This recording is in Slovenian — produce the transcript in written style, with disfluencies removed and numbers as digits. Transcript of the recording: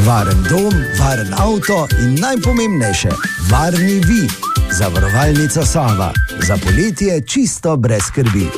Varen dom, varen avto in najpomembnejše, varni vi. Zavarovalnica Sava. Za poletje čisto brez skrbi.